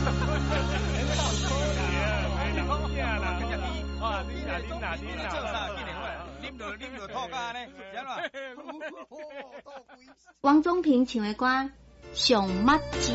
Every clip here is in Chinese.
王宗平唱的歌《上墨字》。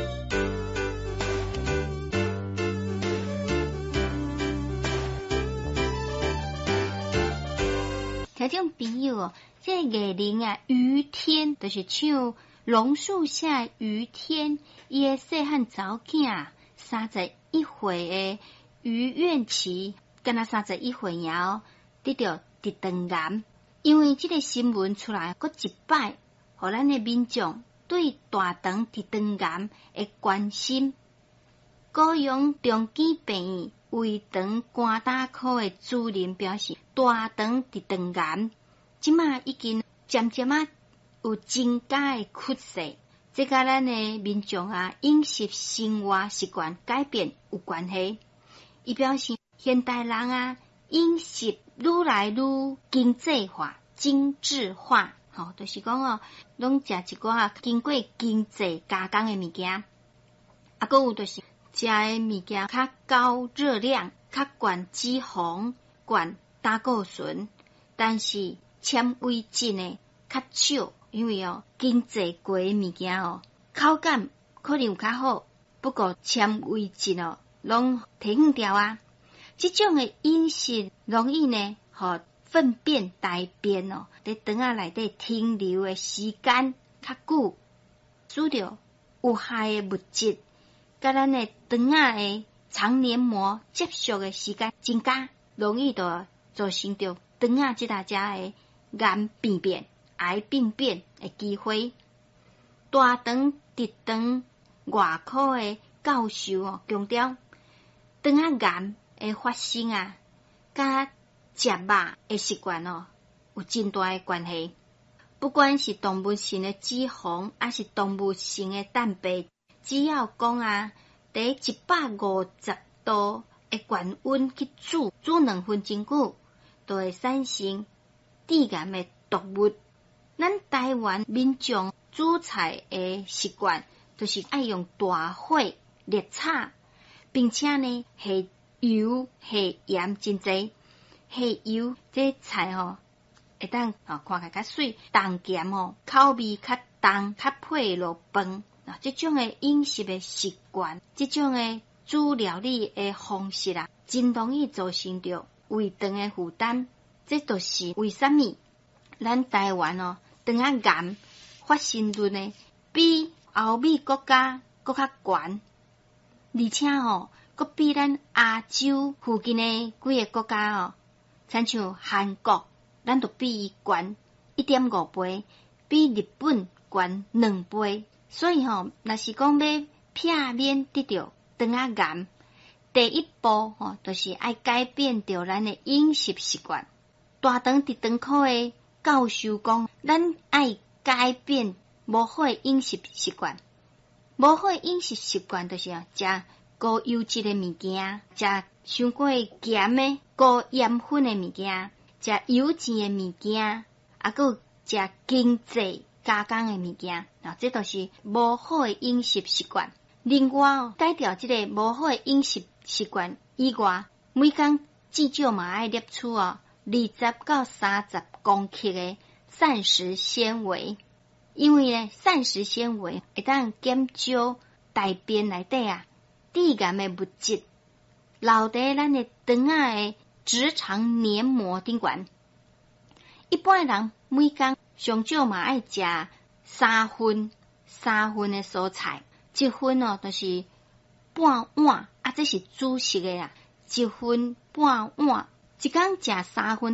听众朋友哦，这艺人啊，于天就是唱榕树下于天，伊的细汉查某囝31岁的于愿琪，敢若31岁尔得到直肠癌。因为这个新闻出来，搁一摆，互咱的民众对大肠直肠癌的关心。高雄中基病院胃肠肝胆科的主任表示，大肠直肠癌即马已经渐渐有增加的趋势，这甲咱的民众啊饮食生活习惯改变有关系。伊表示，现代人啊饮食愈来愈经济化、精致化，就是讲哦，拢食一寡经过经济加工的物件，搁有就是食的物件较高热量、较高脂肪、高胆固醇，但是纤维质的较少，因为经济过的物件口感可能有较好，不过纤维质拢提远掉啊。这种的饮食容易呢，互粪便大便在肠仔内底停留的时间较久，使到有害的物质甲咱的肠仔的肠黏膜接触的时间增加，容易就造成着肠仔这大家的癌病变、癌病变的机会。大肠直肠外科的教授强调，肠仔癌的发生啊，甲食肉的习惯有真大的关系。不管是动物性的脂肪，还是动物性的蛋白，只要讲啊，在150度的高温去煮2分钟久，就会产生致癌的毒物。咱台湾民众煮菜的习惯，就是爱用大火热炒，并且呢下油下盐真济。下油这菜会当看起来较水，重咸口味较重，较配落饭。这种的饮食的习惯，这种的煮料理的方式啊，真容易造成着胃肠的负担。这就是为什么咱台湾肠仔癌发生率呢，比欧美国家搁较悬，而且搁比咱亚洲附近的几个国家亲像韩国，咱就比伊悬 1.5 倍，比日本悬2倍。所以若是讲要避免得到肠仔癌，第一步就是爱改变掉咱的饮食习惯。大肠直肠科的教授讲，咱爱改变无好的饮食习惯。无好的饮食习惯就是食高油脂的物件，食伤过咸的、高盐分的物件，食油脂的物件，搁食经济加工的物件，这都是无好的饮食习惯。另外改掉这个无好的饮食习惯以外，每天至少嘛爱摄取20到30公克的膳食纤维，因为呢，膳食纤维会当减少大便内底致癌的物质，留在咱的肠仔的直肠黏膜顶悬。一般人每天上少嘛爱食3份的蔬菜，1份就是半碗，这是主食的啦，1份半碗，一天食3份。